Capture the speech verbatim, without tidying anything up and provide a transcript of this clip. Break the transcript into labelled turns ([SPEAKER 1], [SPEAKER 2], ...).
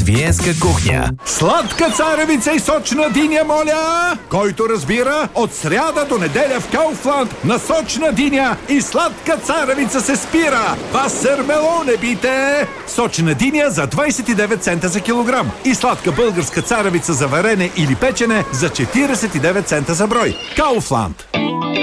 [SPEAKER 1] с виенска кухня.
[SPEAKER 2] Сладка царевица и сочна диня, моля! Който разбира, от сряда до неделя в Кауфланд на сочна диня и сладка царевица се спира. Васермелоне бите! Сочна диня за двайсет и девет цента за килограм и сладка българска царевица за варене или печене за четирийсет и девет цента за брой. Кауфланд.